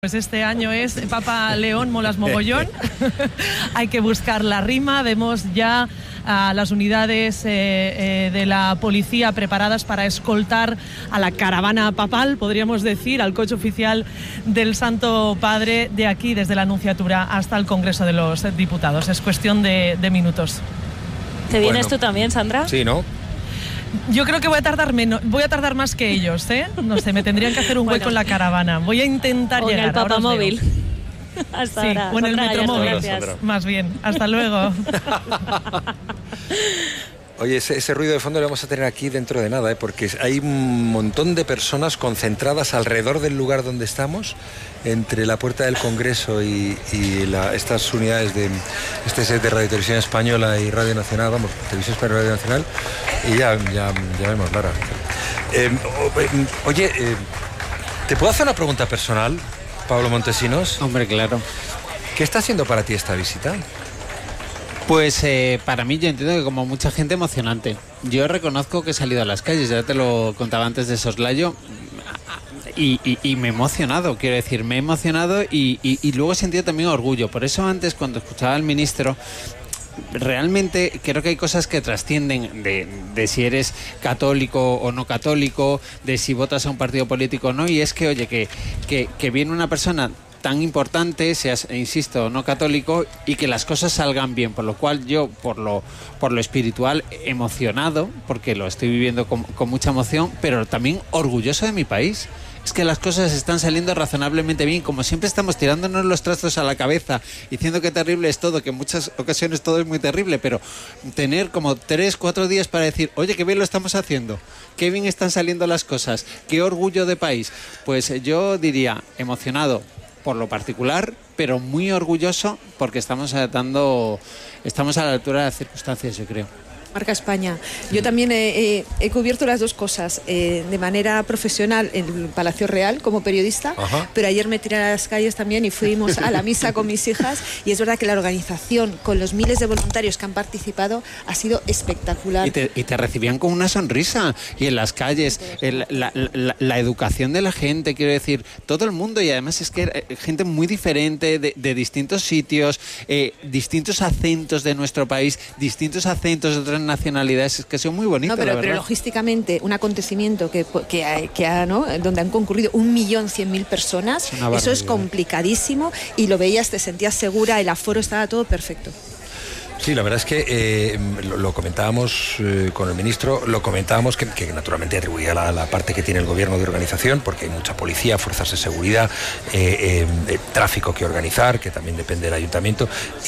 Pues este año es Papa León Molas Mogollón. Hay que buscar la rima. Vemos ya a las unidades de la policía preparadas para escoltar a la caravana papal, podríamos decir, al coche oficial del Santo Padre, de aquí, desde la Nunciatura hasta el Congreso de los Diputados. Es cuestión de minutos. ¿Te vienes tú también, Sandra? Sí, ¿no? Yo creo que voy a tardar más que ellos, ¿eh? No sé, me tendrían que hacer un hueco en la caravana. Voy a intentar llegar. En el papamóvil. Hasta ahora. O en el metromóvil, más bien. Hasta luego. Oye, ese ruido de fondo lo vamos a tener aquí dentro de nada, porque hay un montón de personas concentradas alrededor del lugar donde estamos, entre la puerta del Congreso y estas unidades de este set de Radio Televisión Española y Radio Nacional, Televisión Española y Radio Nacional, y ya vemos, Lara. Oye, ¿te puedo hacer una pregunta personal, Pablo Montesinos? Hombre, claro. ¿Qué está haciendo para ti esta visita? Pues para mí, yo entiendo que como mucha gente, emocionante. Yo reconozco que he salido a las calles, ya te lo contaba antes de soslayo, y me he emocionado, quiero decir, me he emocionado y luego he sentido también orgullo. Por eso antes, cuando escuchaba al ministro, realmente creo que hay cosas que trascienden de si eres católico o no católico, de si votas a un partido político o no, y es que, oye, que viene una persona tan importante, seas, insisto, no católico, y que las cosas salgan bien, por lo cual yo, por lo espiritual, emocionado, porque lo estoy viviendo con mucha emoción, pero también orgulloso de mi país. Es que las cosas están saliendo razonablemente bien, como siempre estamos tirándonos los trastos a la cabeza, diciendo que terrible es todo, que en muchas ocasiones todo es muy terrible, pero tener como 3-4 días para decir, oye, qué bien lo estamos haciendo, qué bien están saliendo las cosas, qué orgullo de país, pues yo diría emocionado por lo particular, pero muy orgulloso porque estamos a la altura de las circunstancias, yo creo. Marca España. Yo también he cubierto las dos cosas, de manera profesional en el Palacio Real como periodista. Ajá. Pero ayer me tiré a las calles también y fuimos a la misa con mis hijas, y es verdad que la organización con los miles de voluntarios que han participado ha sido espectacular. Y te recibían con una sonrisa, y en las calles la educación de la gente, quiero decir, todo el mundo, y además es que gente muy diferente de distintos sitios, distintos acentos de nuestro país, distintos acentos de otras nacionalidades, es que son muy bonitos. No, pero logísticamente un acontecimiento ¿no? donde han concurrido 1.100.000 personas, eso es complicadísimo, y lo veías, te sentías segura, el aforo estaba todo perfecto. Sí, la verdad es que lo comentábamos con el ministro, que naturalmente atribuía la parte que tiene el gobierno de organización, porque hay mucha policía, fuerzas de seguridad, tráfico que organizar, que también depende del ayuntamiento,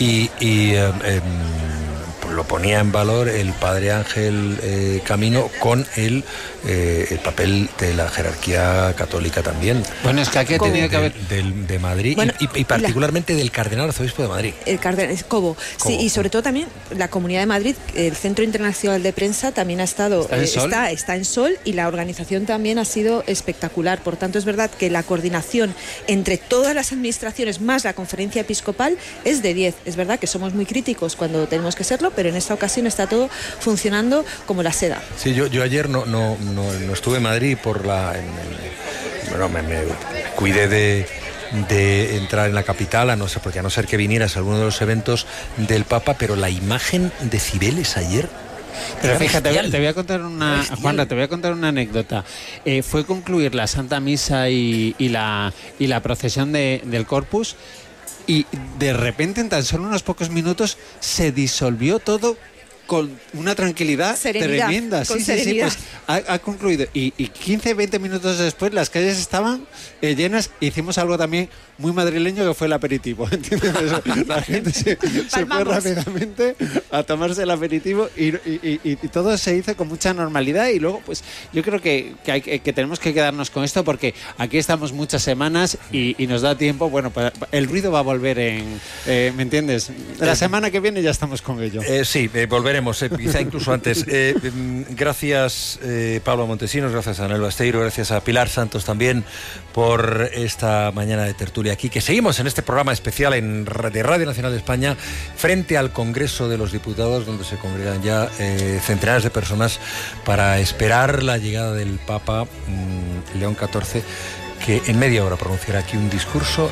lo ponía en valor el padre Ángel Camino con el papel de la jerarquía católica también. Bueno, es que aquí tenía que haber de Madrid, bueno, y particularmente del cardenal arzobispo de Madrid. El cardenal Cobo. Sí, y sobre todo también la Comunidad de Madrid, el Centro Internacional de Prensa también ha estado, está en Sol, y la organización también ha sido espectacular. Por tanto, es verdad que la coordinación entre todas las administraciones más la Conferencia Episcopal es de 10. Es verdad que somos muy críticos cuando tenemos que serlo, pero en esta ocasión está todo funcionando como la seda. Sí, yo ayer no estuve en Madrid me cuidé de entrar en la capital, a no ser que vinieras a alguno de los eventos del Papa, pero la imagen de Cibeles ayer. Pero fíjate, te voy a contar Juanra, te voy a contar una anécdota. Fue concluir la Santa Misa y la procesión del Corpus, y de repente, en tan solo unos pocos minutos, se disolvió todo con una tranquilidad tremenda. Sí, pues ha concluido. Y 15-20 minutos después las calles estaban llenas. Hicimos algo también muy madrileño, que fue el aperitivo, ¿entiendes? La gente se fue rápidamente a tomarse el aperitivo y todo se hizo con mucha normalidad. Y luego, pues yo creo que tenemos que quedarnos con esto, porque aquí estamos muchas semanas y nos da tiempo. Bueno, pues el ruido va a volver ¿me entiendes? La semana que viene ya estamos con ello. Sí, volveremos, quizá incluso antes. Gracias, Pablo Montesinos, gracias a Anel Basteiro, gracias a Pilar Santos también por esta mañana de tertulia aquí, que seguimos en este programa especial de Radio Nacional de España, frente al Congreso de los Diputados, donde se congregan ya centenares de personas para esperar la llegada del Papa León XIV, que en media hora pronunciará aquí un discurso